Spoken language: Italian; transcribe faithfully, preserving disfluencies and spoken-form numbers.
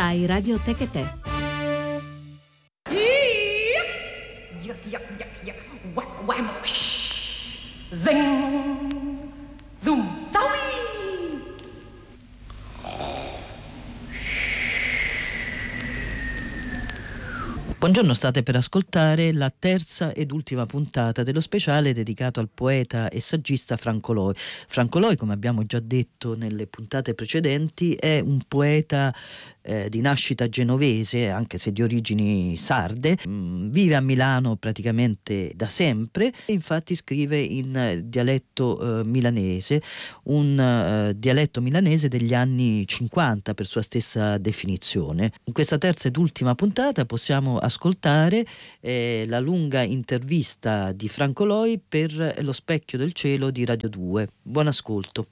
Rai Radio Tecate. Zing, zoom, zowie. Buongiorno, state per ascoltare la terza ed ultima puntata dello speciale dedicato al poeta e saggista Franco Loi. Franco Loi, come abbiamo già detto nelle puntate precedenti, è un poeta eh, di nascita genovese, anche se di origini sarde. Mm, vive a Milano praticamente da sempre e infatti scrive in eh, dialetto eh, milanese, un eh, dialetto milanese degli anni cinquanta per sua stessa definizione. In questa terza ed ultima puntata possiamo ascoltare eh, la lunga intervista di Franco Loi per Lo specchio del cielo di Radio due. Buon ascolto.